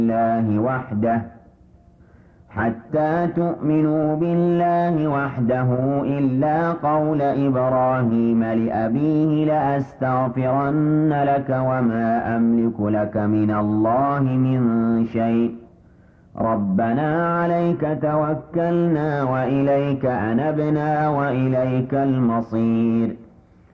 الله وحده حتى تؤمنوا بالله وحده إلا قول إبراهيم لأبيه لأستغفرن لك وما أملك لك من الله من شيء ربنا عليك توكلنا وإليك أنبنا وإليك المصير